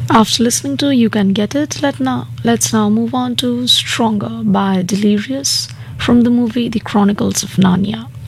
After listening to You Can Get It, let's now move on to Stronger by Delirious from the movie The Chronicles of Narnia.